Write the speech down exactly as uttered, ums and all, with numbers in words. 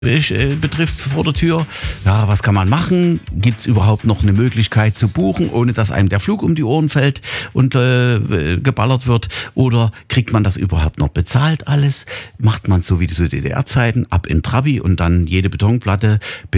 äh, betrifft vor der Tür. Ja, was kann man machen? Gibt es überhaupt noch eine Möglichkeit zu buchen, ohne dass einem der Flug um die Ohren fällt und äh, geballert wird? Oder kriegt man das überhaupt noch bezahlt alles? Macht man so wie zu D D R-Zeiten, ab in Trabi und dann jede Betonplatte